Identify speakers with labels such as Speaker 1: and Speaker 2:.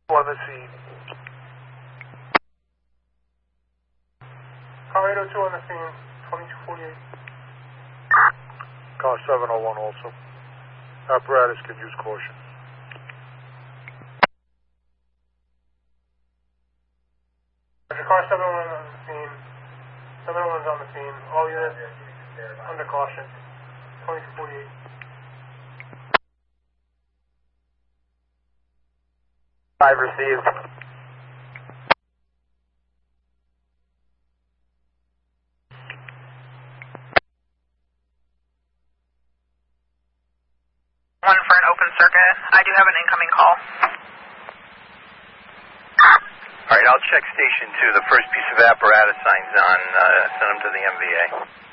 Speaker 1: On the scene.
Speaker 2: Car 802 on the scene, 2248.
Speaker 1: Car 701 also. Apparatus can use caution.
Speaker 2: Car 701 on the scene. 701's on the scene. All units under caution. 2248.
Speaker 3: Five received.
Speaker 4: One for an open circuit. I do have an incoming call.
Speaker 5: All right, I'll check station 2. The first piece of apparatus signs on. Send them to the MVA.